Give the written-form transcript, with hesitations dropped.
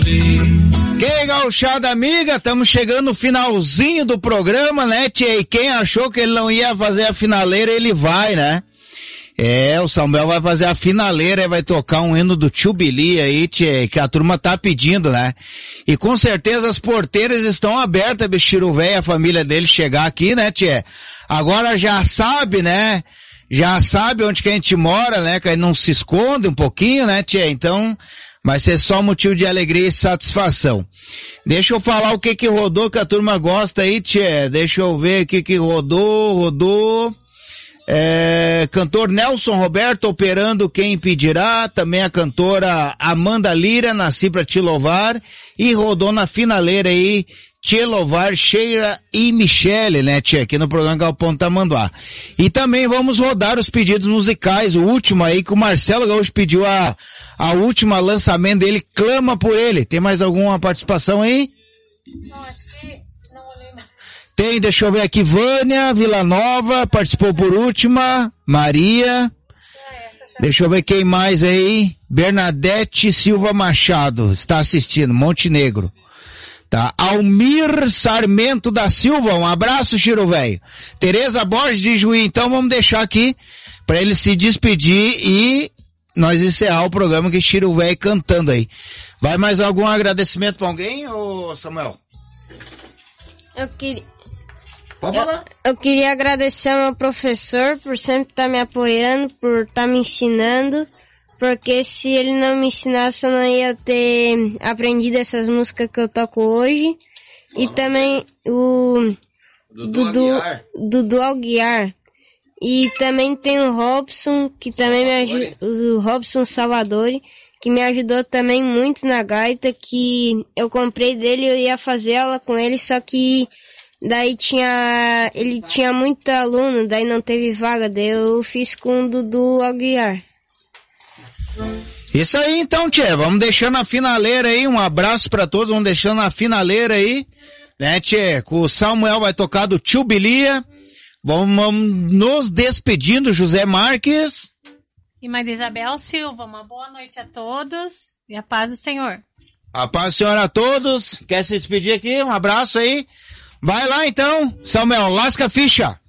Que gauchada amiga, estamos chegando no finalzinho do programa, né, tchê? E quem achou que ele não ia fazer a finaleira, ele vai, né? O Samuel vai fazer a finaleira e vai tocar um hino do Tio Billy aí, tchê, que a turma tá pedindo, né? E com certeza as porteiras estão abertas, Bichiru Véio, a família dele chegar aqui, né, tchê? Agora já sabe, né? Já sabe onde que a gente mora, né? Que aí não se esconde um pouquinho, né, tchê? Então, vai ser só motivo de alegria e satisfação. Deixa eu falar o que rodou, que a turma gosta aí, tchê. Deixa eu ver o que rodou. Cantor Nelson Roberto operando Quem Impedirá, também a cantora Amanda Lira, Nasci Pra Te Louvar, e rodou na finaleira aí, Te Louvar, Sheila e Michele, né, tchê, aqui no programa Galpão Tamanduá. E também vamos rodar os pedidos musicais, o último aí que o Marcelo Gaúcho pediu a última lançamento dele, Clama por Ele. Tem mais alguma participação aí? Não, acho que não olhei mais. Tem, deixa eu ver aqui, Vânia Villanova participou por última, Maria, deixa eu ver quem mais aí, Bernadette Silva Machado, está assistindo, Montenegro. Tá, Almir Sarmento da Silva, um abraço, Chiro Velho. Tereza Borges de Juí, então vamos deixar aqui para ele se despedir e nós encerrar o programa que Chiro Velho cantando aí. Vai mais algum agradecimento para alguém, ô Samuel? Eu queria agradecer ao meu professor por sempre estar me apoiando, por estar me ensinando, porque se ele não me ensinasse eu não ia ter aprendido essas músicas que eu toco hoje. E também o Dudu Aguiar. E também tem o Robson, que também me ajuda, o Robson Salvadori, que me ajudou também muito na gaita, que eu comprei dele, eu ia fazer aula com ele, só que daí ele tinha muito aluno, daí não teve vaga, daí eu fiz com o Dudu Aguiar. Isso aí então, tchê, vamos deixando a finaleira aí, um abraço pra todos, vamos deixando a finaleira aí, né, tchê, o Samuel vai tocar do Tio Bilia, vamos nos despedindo, José Marques. E Maria Isabel Silva, uma boa noite a todos e a paz do Senhor. A paz do Senhor a todos, quer se despedir aqui, um abraço aí, vai lá então, Samuel, lasca a ficha.